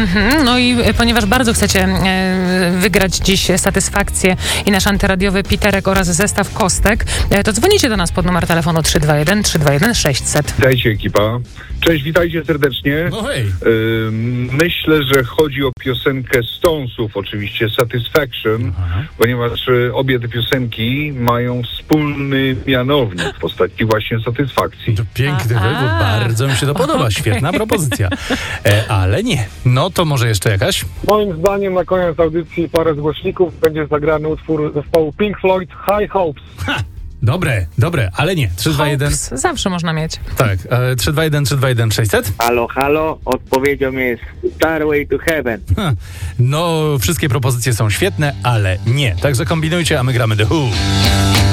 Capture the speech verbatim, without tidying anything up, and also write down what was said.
Mm-hmm. No i ponieważ bardzo chcecie e, wygrać dziś satysfakcję i nasz antyradiowy Piterek oraz zestaw kostek, e, to dzwonicie do nas pod numer telefonu trzy dwa jeden trzy dwa jeden sześć zero zero. Witajcie ekipa. Cześć, witajcie serdecznie. No hej. Yy, myślę, że chodzi o piosenkę Stonesów, oczywiście Satisfaction, Aha. ponieważ y, obie te piosenki mają wspólny mianownik w postaci właśnie satysfakcji. To piękny wybór, bardzo mi się to podoba, świetna propozycja. E, ale nie. No to może jeszcze jakaś? Moim zdaniem na koniec audycji parę zgłośników będzie zagrany utwór zespołu Pink Floyd High Hopes. Ha! Dobre, dobre, ale nie. trzy dwa jeden. Zawsze można mieć. Tak, e, trzy dwa jeden trzy dwa jeden sześć zero zero. Halo, halo, odpowiedzią jest Starway to Heaven. Ha, no, wszystkie propozycje są świetne, ale nie. Także kombinujcie, a my gramy The Who.